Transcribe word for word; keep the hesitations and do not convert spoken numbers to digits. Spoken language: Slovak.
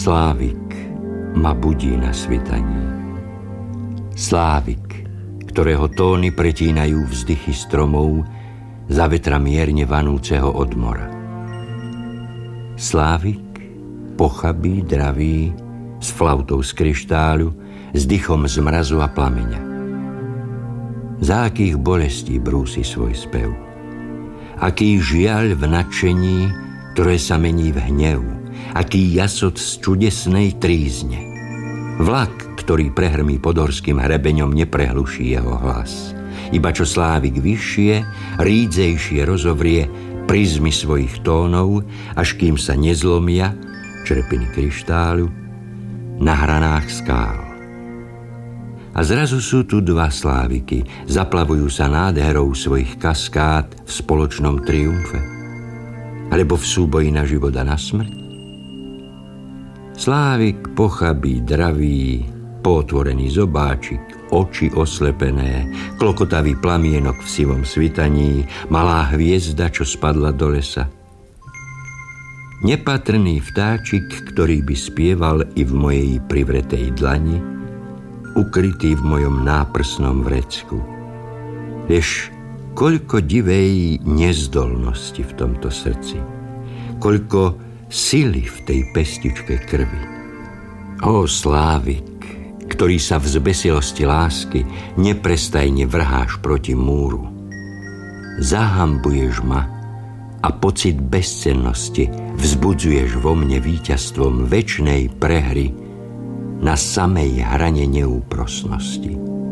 Slávik ma budí na svitaní. Slávik, ktorého tóny pretínajú vzdychy stromov za vetra mierne vanúceho od mora. Slávik, pochabý, dravý, s flautou z kryštáľu, s dychom z mrazu a plameňa. Za akých bolestí brúsi svoj spev. Aký žiaľ v nadšení, ktoré sa mení v hnev. Aký jasot z čudesnej trízne. Vlak, ktorý prehrmí podhorským hrebeňom, neprehluší jeho hlas. Iba čo Slávik vyššie, rídzejšie rozovrie prizmy svojich tónov, až kým sa nezlomia črepiny kryštáľu na hranách skál. A zrazu sú tu dva Sláviky, zaplavujú sa nádherou svojich kaskád v spoločnom triumfe, alebo v súboji na život a na smrť. Slávik, pochabý, dravý, pootvorený zobáčik, oči oslepené, klokotavý plamienok v sivom svitaní, malá hviezda, čo spadla do lesa. Nepatrný vtáčik, ktorý by spieval i v mojej privretej dlani, ukrytý v mojom náprsnom vrecku. Lež koľko divej nezdolnosti v tomto srdci, koľko sily v tej pestičke krvi. Ó Slávik, ktorý sa v zbesilosti lásky neprestajne vrháš proti múru. Zahambuješ ma a pocit bezcennosti vzbudzuješ vo mne víťazstvom večnej prehry na samej hrane neúprosnosti.